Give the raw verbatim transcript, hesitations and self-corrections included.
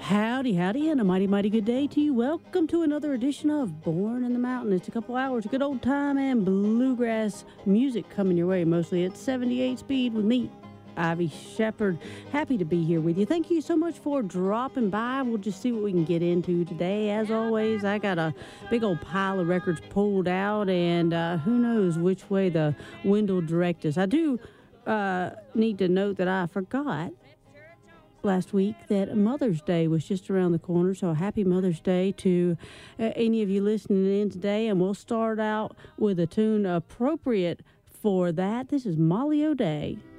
Howdy, howdy, and a mighty, mighty good day to you. Welcome to another edition of Born in the Mountain. It's a couple hours of good old time and bluegrass music coming your way, mostly at seventy-eight speed with me, Ivy Shepherd. Happy to be here with you. Thank you so much for dropping by. We'll just see what we can get into today. As always, I got a big old pile of records pulled out, and uh, who knows which way the wind will direct us. I do uh, need to note that I forgot last week that Mother's Day was just around the corner, so happy Mother's Day to uh, any of you listening in today, and we'll start out with a tune appropriate for that. This is Molly O'Day.